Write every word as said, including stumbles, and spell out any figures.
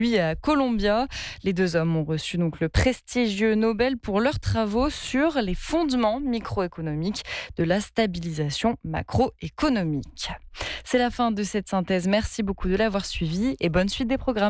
Lui à Columbia. Les deux hommes ont reçu donc le prestigieux Nobel pour leurs travaux sur les fondements microéconomiques de la stabilisation macroéconomique. C'est la fin de cette synthèse. Merci beaucoup de l'avoir suivi et bonne suite des programmes.